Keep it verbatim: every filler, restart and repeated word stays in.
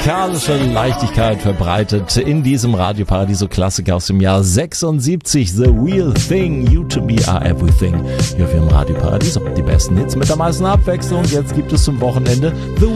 musikalische Leichtigkeit verbreitet in diesem Radio Paradiso Klassiker aus dem Jahr sechsundsiebzig. The Real Thing, You to Me Are Everything. Hier für im Radio Paradiso die besten Hits mit der meisten Abwechslung. Jetzt gibt es zum Wochenende The